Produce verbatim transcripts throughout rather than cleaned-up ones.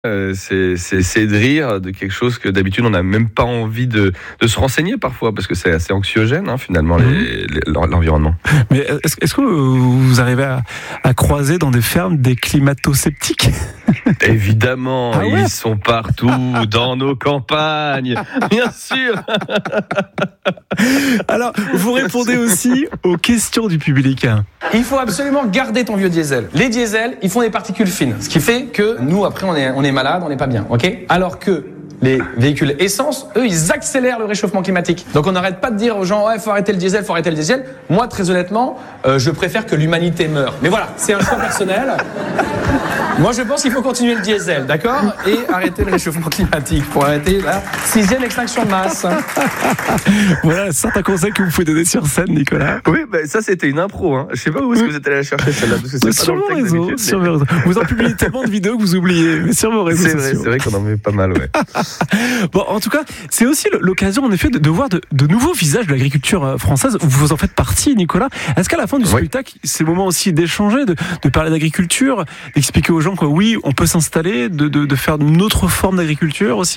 Euh, c'est, c'est, c'est de rire de quelque chose que d'habitude on n'a même pas envie de, de se renseigner parfois parce que c'est assez anxiogène hein, finalement mmh. les, les, l'environnement. Mais est-ce, est-ce que vous arrivez à, à croiser dans des fermes des climato-sceptiques ? Évidemment, ah ouais ils sont partout dans nos campagnes, bien sûr. Alors, vous répondez aussi aux questions du public. Il faut absolument garder ton vieux diesel. Les diesels, ils font des particules fines, ce qui fait que nous, après, on est, on est malade, on n'est pas bien, ok ? Alors que les véhicules essence, eux, ils accélèrent le réchauffement climatique. Donc on n'arrête pas de dire aux gens, ouais, faut arrêter le diesel, faut arrêter le diesel. Moi, très honnêtement, euh, je préfère que l'humanité meure. Mais voilà, c'est un choix personnel. Moi, je pense qu'il faut continuer le diesel, d'accord ? Et arrêter le réchauffement climatique pour arrêter la sixième extinction de masse. Voilà, certains conseils que vous pouvez donner sur scène, Nicolas. Oui, bah, ça, c'était une impro. Hein. Je sais pas où est-ce que vous êtes allé la chercher, celle-là. Parce que c'est sur pas vos dans le réseaux, texte sur vos réseaux. Vous en publiez tellement de vidéos que vous oubliez, mais sur vos réseaux c'est sociaux. Vrai, c'est vrai qu'on en met pas mal, ouais. Bon, en tout cas, c'est aussi l'occasion, en effet, de, de voir de, de nouveaux visages de l'agriculture française. Vous en faites partie, Nicolas. Est-ce qu'à la fin du oui. spectacle, c'est le moment aussi d'échanger, de, de parler d'agriculture, d'expliquer aux gens que oui, on peut s'installer, de, de, de faire une autre forme d'agriculture aussi ?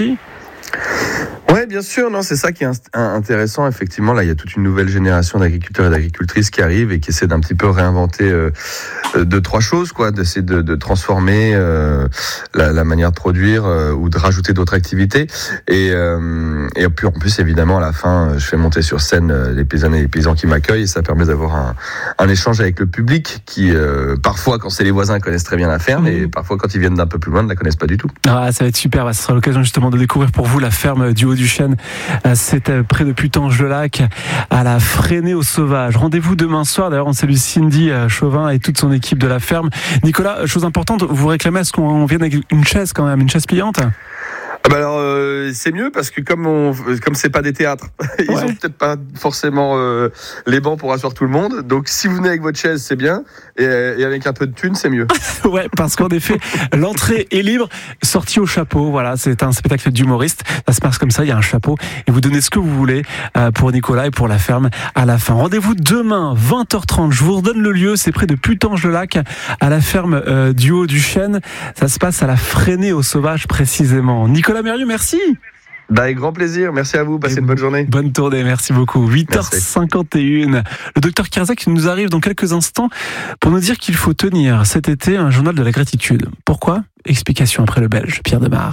Ouais, bien sûr, non, c'est ça qui est intéressant. Effectivement, là, il y a toute une nouvelle génération d'agriculteurs et d'agricultrices qui arrivent et qui essaient d'un petit peu réinventer euh, deux, trois choses, quoi, d'essayer de, de transformer euh, la, la manière de produire euh, ou de rajouter d'autres activités. Et, euh, et puis, en plus, évidemment, à la fin, je fais monter sur scène les paysannes et les paysans qui m'accueillent et ça permet d'avoir un, un échange avec le public qui, euh, parfois, quand c'est les voisins, connaissent très bien la ferme mmh. et parfois, quand ils viennent d'un peu plus loin, ne la connaissent pas du tout. Ah, ça va être super. Ce sera l'occasion justement de découvrir pour vous la ferme du Haut-du-Chêne. C'est près de Putange-le-Lac, à la Fresnay aux Sauvages. Rendez-vous demain soir. D'ailleurs, on salue Cindy Chauvin et toute son équipe de la ferme. Nicolas, chose importante, vous réclamez à ce qu'on vienne avec une chaise quand même, une chaise pliante ? Ah bah alors euh, c'est mieux parce que comme on comme c'est pas des théâtres, ils ouais. ont peut-être pas forcément euh, les bancs pour asseoir tout le monde. Donc si vous venez avec votre chaise, c'est bien et, et avec un peu de thune, c'est mieux. Ouais, parce qu'en effet, l'entrée est libre, sortie au chapeau. Voilà, c'est un spectacle d'humoriste. Ça se passe comme ça, il y a un chapeau et vous donnez ce que vous voulez euh, pour Nicolas et pour la ferme à la fin. Rendez-vous demain vingt heures trente. Je vous redonne le lieu, c'est près de Putange-le-Lac à la ferme euh, du Haut-du-Chêne. Ça se passe à la Fresnay aux Sauvages précisément. Nicolas Mérieux, merci. Bah, avec grand plaisir, merci à vous, passez et une bonne journée. Bonne tournée, merci beaucoup. huit heures cinquante et un. Le docteur Kierzek nous arrive dans quelques instants pour nous dire qu'il faut tenir cet été un journal de la gratitude. Pourquoi ? Explication après le Belge Pierre Demar.